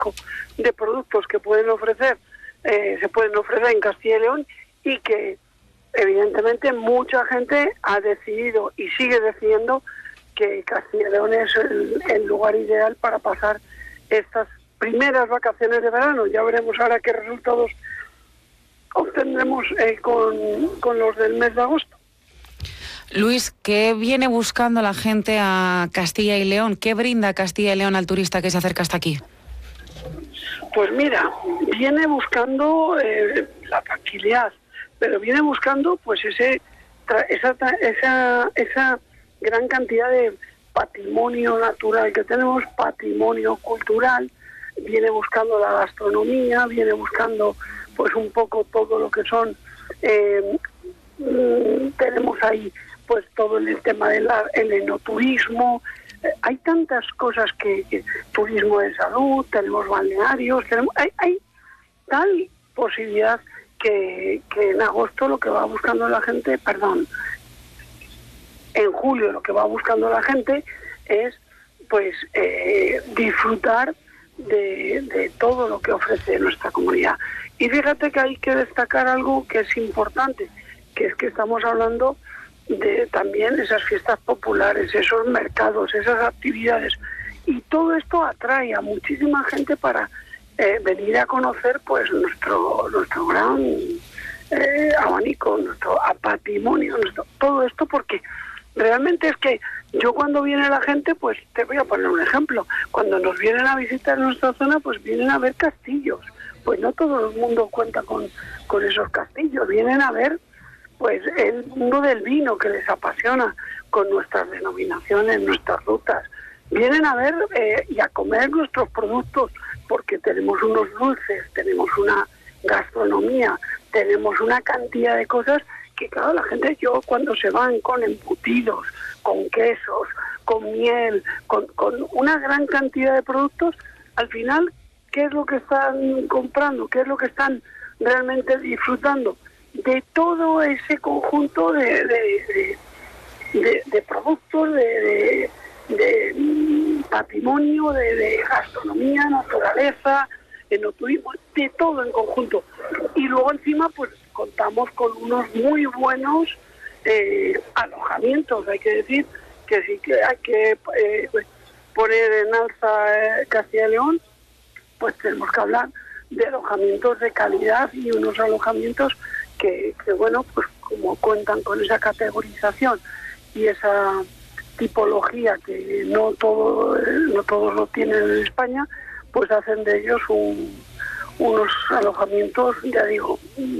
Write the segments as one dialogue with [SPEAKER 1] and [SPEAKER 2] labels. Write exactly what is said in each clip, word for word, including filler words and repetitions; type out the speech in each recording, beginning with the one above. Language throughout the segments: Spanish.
[SPEAKER 1] abanico de productos que pueden ofrecer, eh, se pueden ofrecer en Castilla y León, y que evidentemente mucha gente ha decidido y sigue decidiendo que Castilla y León es el, el lugar ideal para pasar estas primeras vacaciones de verano. Ya veremos ahora qué resultados obtendremos eh, con, con los del mes de agosto.
[SPEAKER 2] Luis, ¿qué viene buscando la gente a Castilla y León? ¿Qué brinda Castilla y León al turista que se acerca hasta aquí?
[SPEAKER 1] Pues mira, viene buscando eh, la tranquilidad, pero viene buscando pues ese esa esa esa gran cantidad de patrimonio natural que tenemos, patrimonio cultural, viene buscando la gastronomía, viene buscando pues un poco todo lo que son eh, tenemos ahí pues todo el tema del el enoturismo. Eh, hay tantas cosas que, que turismo de salud, tenemos balnearios, tenemos hay, hay tal posibilidad que, que en agosto lo que va buscando la gente, perdón, en julio lo que va buscando la gente es pues eh, disfrutar de, de todo lo que ofrece nuestra comunidad. Y fíjate que hay que destacar algo que es importante, que es que estamos hablando de también esas fiestas populares, esos mercados, esas actividades, y todo esto atrae a muchísima gente para eh, venir a conocer pues nuestro nuestro gran eh, abanico, nuestro patrimonio, nuestro, todo esto, porque realmente es que yo cuando viene la gente, pues te voy a poner un ejemplo, cuando nos vienen a visitar nuestra zona, pues vienen a ver castillos, pues no todo el mundo cuenta con, con esos castillos, vienen a ver pues el mundo del vino que les apasiona, con nuestras denominaciones, nuestras rutas. Vienen a ver eh, y a comer nuestros productos, porque tenemos unos dulces, tenemos una gastronomía, tenemos una cantidad de cosas que, claro, la gente, yo cuando se van con embutidos, con quesos, con miel, con, con una gran cantidad de productos, al final, ¿qué es lo que están comprando? ¿Qué es lo que están realmente disfrutando? De todo ese conjunto de, de, de, de, de productos, de, de, de patrimonio, de, de gastronomía, naturaleza, enoturismo, de todo en conjunto. Y luego encima pues contamos con unos muy buenos eh, alojamientos. Hay que decir que sí que hay que eh, poner en alza eh, Castilla y León, pues tenemos que hablar de alojamientos de calidad y unos alojamientos Que, que bueno, pues como cuentan con esa categorización y esa tipología que no todo no todos lo tienen en España, pues hacen de ellos un, unos alojamientos, ya digo,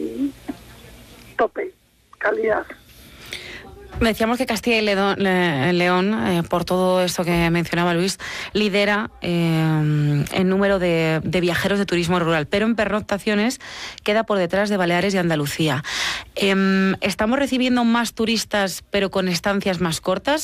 [SPEAKER 1] tope, calidad.
[SPEAKER 2] Decíamos que Castilla y León, León eh, por todo esto que mencionaba Luis, lidera eh, el número de, de viajeros de turismo rural, pero en pernoctaciones queda por detrás de Baleares y Andalucía. Eh, ¿Estamos recibiendo más turistas, pero con estancias más cortas?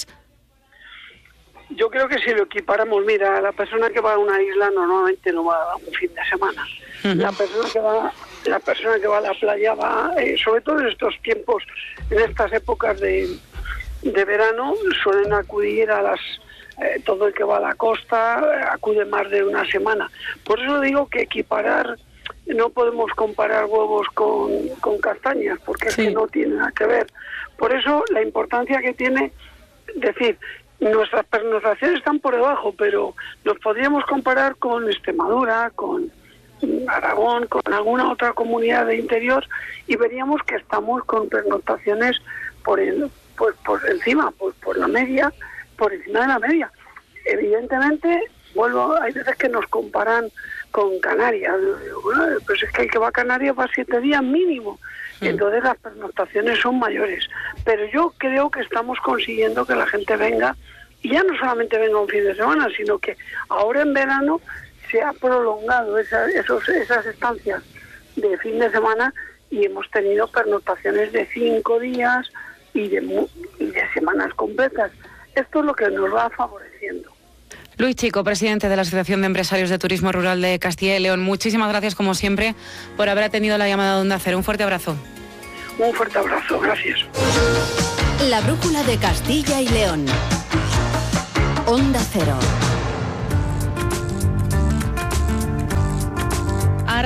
[SPEAKER 1] Yo creo que si lo equiparamos, mira, la persona que va a una isla normalmente no va a un fin de semana. Uh-huh. La persona que va la persona que va a la playa va, eh, sobre todo en estos tiempos, en estas épocas de, de verano, suelen acudir a las, eh, todo el que va a la costa eh, acude más de una semana. Por eso digo que equiparar, no podemos comparar huevos con, con castañas, porque sí. Es que no tiene nada que ver. Por eso la importancia que tiene, decir, nuestras pernoctaciones están por debajo, pero nos podríamos comparar con Extremadura, con Aragón, con alguna otra comunidad de interior, y veríamos que estamos con pernoctaciones por el, pues por encima, pues por la media, por encima de la media. Evidentemente, vuelvo, hay veces que nos comparan con Canarias. Bueno, pues es que el que va a Canarias va siete días mínimo. Sí. Entonces las pernoctaciones son mayores. Pero yo creo que estamos consiguiendo que la gente venga, y ya no solamente venga un fin de semana, sino que ahora en verano se ha prolongado esa, esos, esas estancias de fin de semana, y hemos tenido pernoctaciones de cinco días y de, y de semanas completas. Esto es lo que nos va favoreciendo.
[SPEAKER 2] Luis Chico, presidente de la Asociación de Empresarios de Turismo Rural de Castilla y León, muchísimas gracias como siempre por haber atendido la llamada de Onda Cero. Un fuerte abrazo.
[SPEAKER 1] Un fuerte abrazo, gracias.
[SPEAKER 3] La brújula de Castilla y León. Onda Cero.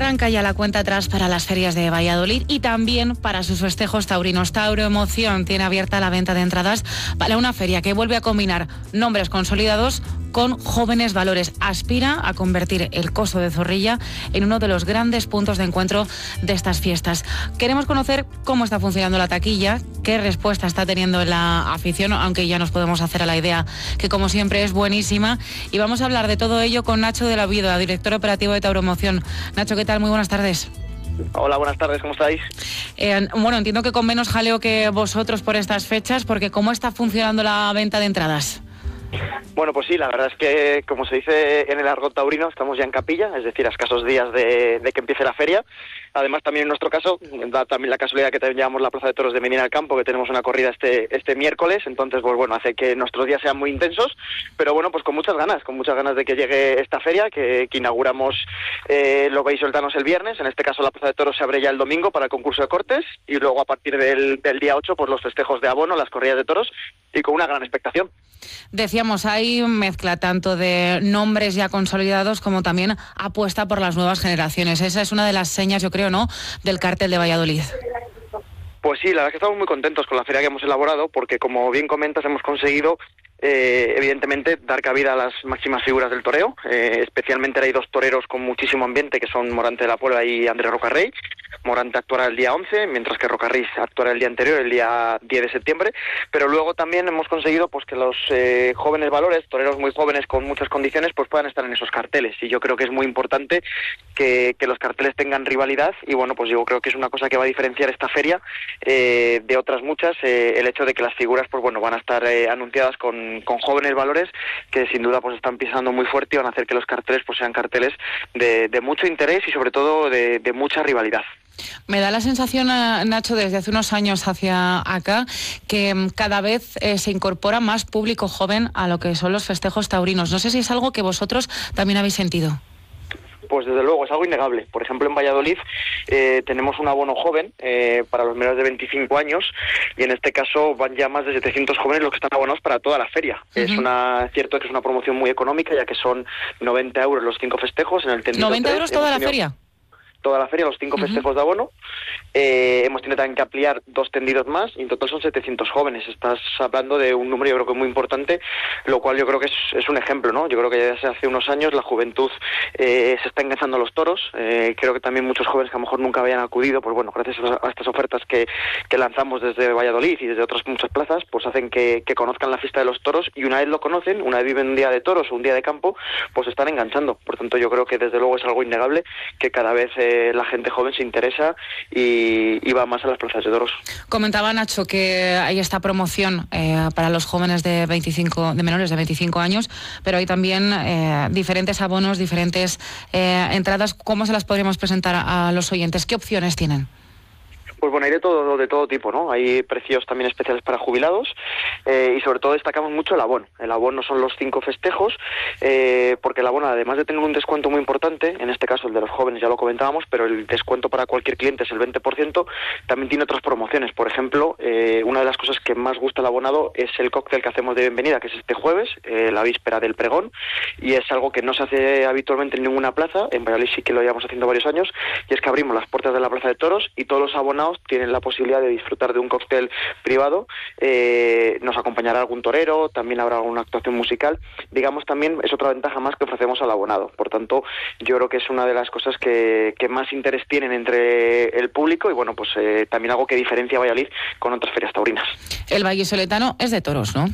[SPEAKER 2] Arranca ya la cuenta atrás para las ferias de Valladolid y también para sus festejos taurinos. Tauro Emoción tiene abierta la venta de entradas para una feria que vuelve a combinar nombres consolidados con jóvenes valores. Aspira a convertir el Coso de Zorrilla en uno de los grandes puntos de encuentro de estas fiestas. Queremos conocer cómo está funcionando la taquilla, qué respuesta está teniendo la afición, aunque ya nos podemos hacer a la idea que, como siempre, es buenísima. Y vamos a hablar de todo ello con Nacho de la Viuda, director operativo de Tauro Emoción. Nacho, ¿qué tal? Muy buenas tardes.
[SPEAKER 4] Hola, buenas tardes, ¿cómo estáis?
[SPEAKER 2] Eh, bueno, entiendo que con menos jaleo que vosotros por estas fechas, porque ¿cómo está funcionando la venta de entradas?
[SPEAKER 4] Bueno, pues sí, la verdad es que, como se dice en el argot taurino, estamos ya en capilla, es decir, a escasos días de, de que empiece la feria. Además, también en nuestro caso, da también la casualidad que también llevamos la Plaza de Toros de Medina del Campo, que tenemos una corrida este este miércoles, entonces, pues bueno, hace que nuestros días sean muy intensos, pero bueno, pues con muchas ganas, con muchas ganas de que llegue esta feria, que, que inauguramos eh, los vallisoletanos el viernes. En este caso la Plaza de Toros se abre ya el domingo para el concurso de cortes, y luego a partir del, del día ocho, pues los festejos de abono, las corridas de toros, y con una gran expectación.
[SPEAKER 2] Decíamos, hay mezcla tanto de nombres ya consolidados como también apuesta por las nuevas generaciones. Esa es una de las señas, yo creo, ¿no?, del cartel de Valladolid.
[SPEAKER 4] Pues sí, la verdad es que estamos muy contentos con la feria que hemos elaborado, porque, como bien comentas, hemos conseguido Eh, evidentemente dar cabida a las máximas figuras del toreo. Eh, especialmente hay dos toreros con muchísimo ambiente, que son Morante de la Puebla y Andrés Rocarrey. Morante actuará el día once, mientras que Rocarrey actuará el día anterior, el día diez de septiembre, pero luego también hemos conseguido pues que los eh, jóvenes valores, toreros muy jóvenes con muchas condiciones, pues puedan estar en esos carteles, y yo creo que es muy importante que, que los carteles tengan rivalidad, y bueno, pues yo creo que es una cosa que va a diferenciar esta feria eh, de otras muchas, eh, el hecho de que las figuras pues bueno van a estar eh, anunciadas con con jóvenes valores que sin duda pues están pisando muy fuerte y van a hacer que los carteles pues sean carteles de, de mucho interés y sobre todo de, de mucha rivalidad.
[SPEAKER 2] Me da la sensación, Nacho, desde hace unos años hacia acá, que cada vez eh, se incorpora más público joven a lo que son los festejos taurinos. No sé si es algo que vosotros también habéis sentido.
[SPEAKER 4] Pues desde luego, es algo innegable. Por ejemplo, en Valladolid eh, tenemos un abono joven eh, para los menores de veinticinco años, y en este caso van ya más de setecientos jóvenes los que están abonados para toda la feria. Uh-huh. Es una cierto que es una promoción muy económica, ya que son noventa euros los cinco festejos. En el tendido
[SPEAKER 2] ¿noventa
[SPEAKER 4] tres,
[SPEAKER 2] euros toda la
[SPEAKER 4] tenido...
[SPEAKER 2] feria?
[SPEAKER 4] toda la feria, los cinco uh-huh. festejos de abono. Eh, hemos tenido también que ampliar dos tendidos más, y en total son setecientos jóvenes. Estás hablando de un número, yo creo que muy importante, lo cual yo creo que es, es un ejemplo, ¿no? Yo creo que ya desde hace unos años la juventud eh, se está enganchando a los toros. Eh, creo que también muchos jóvenes que a lo mejor nunca habían acudido, pues bueno, gracias a estas ofertas que, que lanzamos desde Valladolid y desde otras muchas plazas, pues hacen que, que conozcan la fiesta de los toros, y una vez lo conocen, una vez viven un día de toros o un día de campo, pues se están enganchando. Por tanto, yo creo que desde luego es algo innegable que cada vez eh, la gente joven se interesa y, y va más a las plazas de toros.
[SPEAKER 2] Comentaba Nacho que hay esta promoción eh, para los jóvenes de veinticinco, de menores de veinticinco años, pero hay también eh, diferentes abonos, diferentes eh, entradas. ¿Cómo se las podríamos presentar a, a los oyentes? ¿Qué opciones tienen?
[SPEAKER 4] Pues bueno, hay de todo de todo tipo, ¿no? Hay precios también especiales para jubilados eh, y sobre todo destacamos mucho el abono. El abono son los cinco festejos, eh, porque el abono, además de tener un descuento muy importante, en este caso el de los jóvenes ya lo comentábamos, pero el descuento para cualquier cliente es el veinte por ciento, también tiene otras promociones. Por ejemplo, eh, una de las cosas que más gusta al abonado es el cóctel que hacemos de bienvenida, que es este jueves, eh, la víspera del pregón, y es algo que no se hace habitualmente en ninguna plaza. En Valladolid sí que lo llevamos haciendo varios años, y es que abrimos las puertas de la Plaza de Toros y todos los abonados tienen la posibilidad de disfrutar de un cóctel privado. Eh, nos acompañará algún torero, también habrá alguna actuación musical. Digamos, también es otra ventaja más que ofrecemos al abonado. Por tanto, yo creo que es una de las cosas que, que más interés tienen entre el público, y bueno, pues eh, también algo que diferencia a Valladolid con otras ferias taurinas.
[SPEAKER 2] El vallisoletano es de toros, ¿no?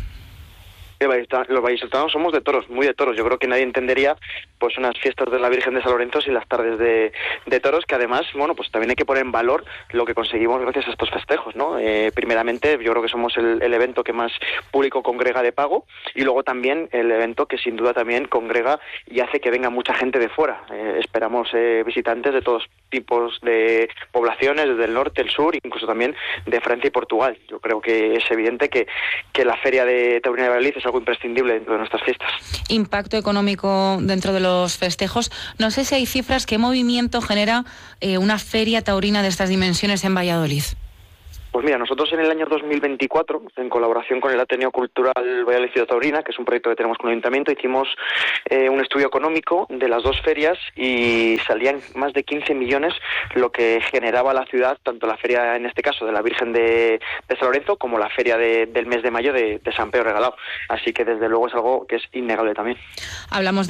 [SPEAKER 4] Los vallisoletanos somos de toros, muy de toros. Yo creo que nadie entendería pues unas fiestas de la Virgen de San Lorenzo sin las tardes de, de toros, que además, bueno, pues también hay que poner en valor lo que conseguimos gracias a estos festejos, ¿no? Eh, primeramente, yo creo que somos el, el evento que más público congrega de pago, y luego también el evento que sin duda también congrega y hace que venga mucha gente de fuera. Eh, esperamos eh, visitantes de todos tipos de poblaciones, desde el norte, el sur, incluso también de Francia y Portugal. Yo creo que es evidente que, que la Feria de Taurina de Valladolid es algo imprescindible dentro de nuestras fiestas.
[SPEAKER 2] Impacto económico dentro de los festejos. No sé si hay cifras, ¿qué movimiento genera eh, una feria taurina de estas dimensiones en Valladolid?
[SPEAKER 4] Pues mira, nosotros en el año dos mil veinticuatro, en colaboración con el Ateneo Cultural Valladolid Ciudad Taurina, que es un proyecto que tenemos con el Ayuntamiento, hicimos eh, un estudio económico de las dos ferias y salían más de quince millones lo que generaba la ciudad, tanto la feria, en este caso, de la Virgen de, de San Lorenzo, como la feria de, del mes de mayo de, de San Pedro Regalado. Así que, desde luego, es algo que es innegable también.
[SPEAKER 2] Hablamos